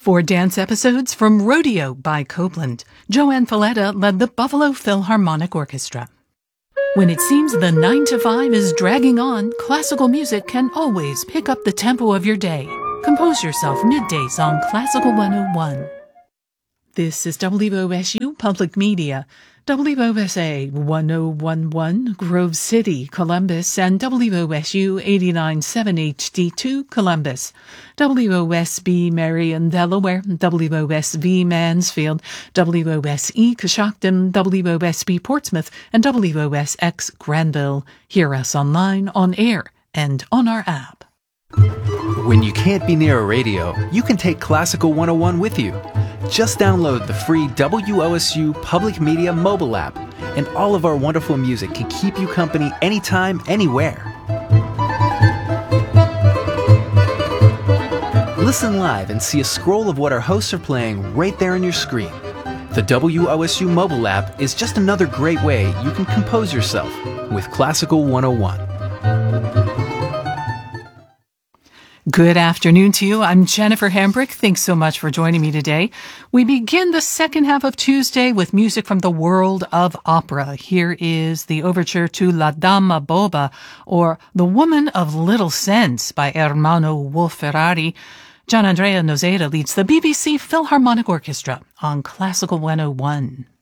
For dance episodes from Rodeo by Copeland, Joanne Falletta led the Buffalo Philharmonic Orchestra. When it seems the 9 to 5 is dragging on, classical music can always pick up the tempo of your day. Compose yourself middays on Classical 101. This is WOSU Public Media, WOSA 1011 Grove City, Columbus, and WOSU 89.7 HD2 Columbus, WOSB Marion, Delaware, WOSV Mansfield, WOSE Coshocton, WOSB Portsmouth, and WOSX Granville. Hear us online, on air, and on our app. When you can't be near a radio, you can take Classical 101 with you. Just download the free WOSU Public Media mobile app, and all of our wonderful music can keep you company anytime, anywhere. Listen live and see a scroll of what our hosts are playing right there on your screen. The WOSU mobile app is just another great way you can compose yourself with Classical 101. Good afternoon to you. I'm Jennifer Hambrick. Thanks so much for joining me today. We begin the second half of Tuesday with music from the world of opera. Here is the overture to La Dama Bobba, or The Woman of Little Sense, by Ermanno Wolf-Ferrari. Gianandrea Nozera leads the BBC Philharmonic Orchestra on Classical 101.